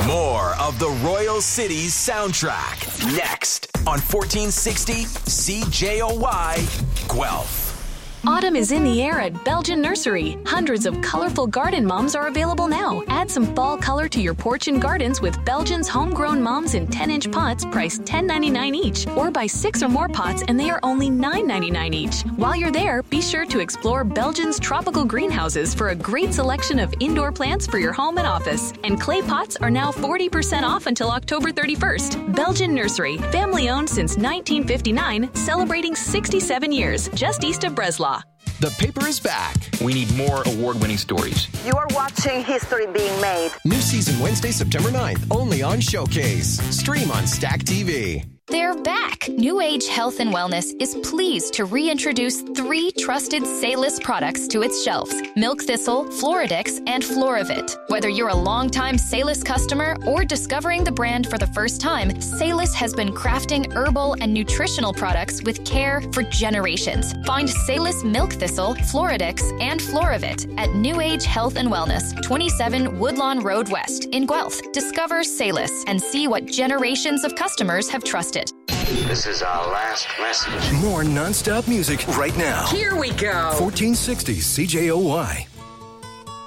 More of the Royal Cities soundtrack next on 1460 CJOY Guelph. Autumn is in the air at Belgian Nursery. Hundreds of colorful garden moms are available now. Add some fall color to your porch and gardens with Belgian's homegrown moms in 10-inch pots priced $10.99 each. Or buy 6 or more pots and they are only $9.99 each. While you're there, be sure to explore Belgian's tropical greenhouses for a great selection of indoor plants for your home and office. And clay pots are now 40% off until October 31st. Belgian Nursery, family owned since 1959, celebrating 67 years, just east of Breslau. The paper is back. We need more award-winning stories. You are watching history being made. New season Wednesday, September 9th, only on Showcase. Stream on Stack TV. They're back! New Age Health and Wellness is pleased to reintroduce 3 trusted Salus products to its shelves: Milk Thistle, Floradix, and Floravit. Whether you're a longtime Salus customer or discovering the brand for the first time, Salus has been crafting herbal and nutritional products with care for generations. Find Salus Milk Thistle, Floradix, and Floravit at New Age Health and Wellness, 27 Woodlawn Road West in Guelph. Discover Salus and see what generations of customers have trusted. This is our last message. More non-stop music right now. Here we go. 1460 CJOY.